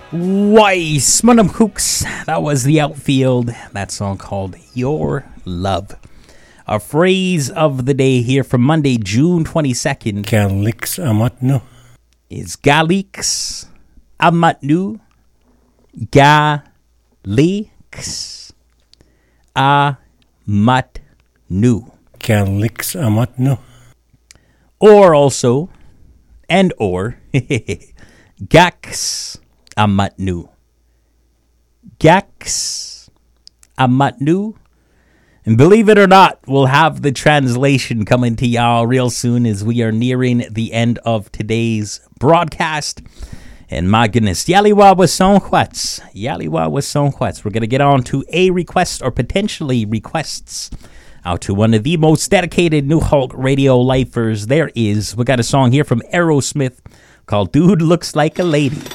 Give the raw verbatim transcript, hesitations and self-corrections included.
Weiss, Munham Hooks. That was the outfield. That song called Your Love. Our phrase of the day here from Monday, June twenty-second. Galix amatnu. Is Galix amatnu. Galix amatnu. Galix amatnu. Or also, and or, Gax amatnu. Gax amatnu. And believe it or not, we'll have the translation coming to y'all real soon as we are nearing the end of today's broadcast. And my goodness, Yaliwa was son huats. Yaliwa was son huats. We're going to get on to a request or potentially requests out to one of the most dedicated New Hulk radio lifers there is. We got a song here from Aerosmith called Dude Looks Like a Lady.